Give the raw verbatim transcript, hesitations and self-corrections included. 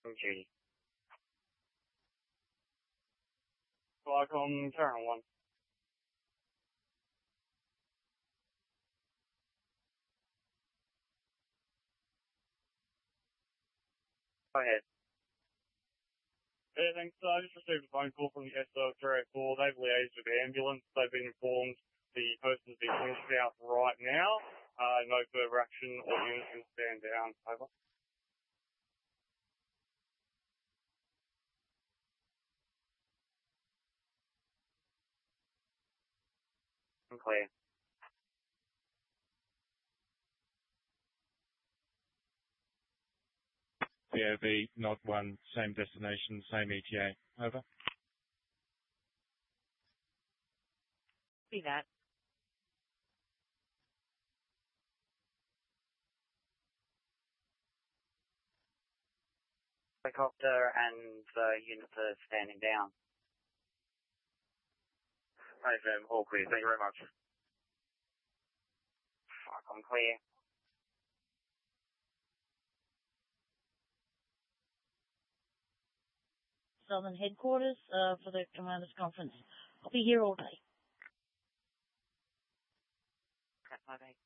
Judy. Welcome, Channel one. Go ahead. Yeah, thanks. So I just received a phone call from the S O three oh four. They've liaised with the ambulance. They've been informed the person's been pushed out right now. Uh, no further action or units can stand down. Over. I'm clear. P O V, not one, same destination, same E T A. Over. See that. Helicopter and uh, units are standing down. Hey, Sam. All clear. Thank you very much. Fuck, I'm clear. Southern Headquarters uh, for the Commanders Conference. I'll be here all day. That's my day.